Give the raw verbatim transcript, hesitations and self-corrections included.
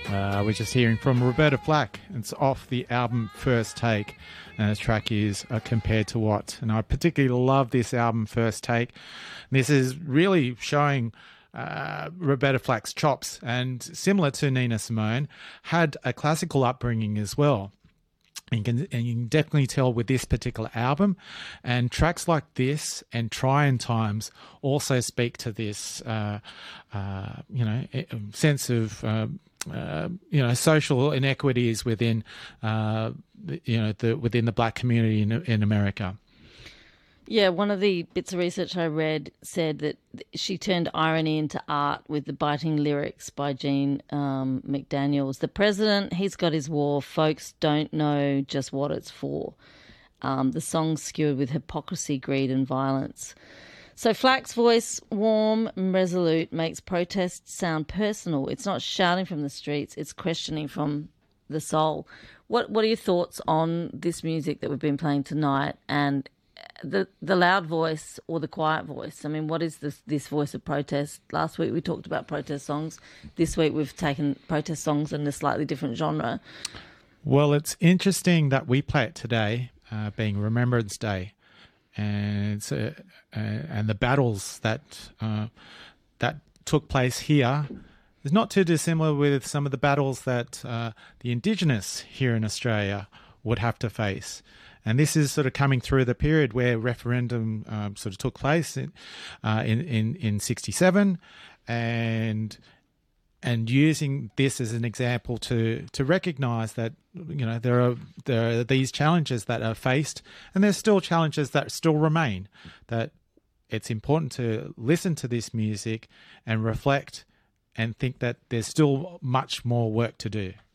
Uh, we're just hearing from Roberta Flack. It's off the album First Take, and the track is uh, Compared to What. And I particularly love this album, First Take. This is really showing uh, Roberta Flack's chops, and similar to Nina Simone, had a classical upbringing as well. And you, can, and you can definitely tell with this particular album, and tracks like this and Trying Times also speak to this, uh, uh, you know, sense of uh, uh, you know, social inequities within, uh, you know, the within the black community in in America. Yeah, one of the bits of research I read said that she turned irony into art with the biting lyrics by Gene um, McDaniels. The president, he's got his war. Folks don't know just what it's for. Um, the song's skewered with hypocrisy, greed and violence. So Flack's voice, warm and resolute, makes protest sound personal. It's not shouting from the streets, it's questioning from the soul. What What are your thoughts on this music that we've been playing tonight, and the the loud voice or the quiet voice? I mean, what is this this voice of protest? Last week we talked about protest songs. This week we've taken protest songs in a slightly different genre. Well, it's interesting that we play it today, uh, being Remembrance Day, and it's, uh, uh, and the battles that uh, that took place here is not too dissimilar with some of the battles that uh, the Indigenous here in Australia would have to face. And this is sort of coming through the period where referendum um, sort of took place in uh, in, in in sixty-seven, and and using this as an example to to recognise that, you know, there are there are these challenges that are faced, and there's still challenges that still remain. That it's important to listen to this music and reflect and think that there's still much more work to do.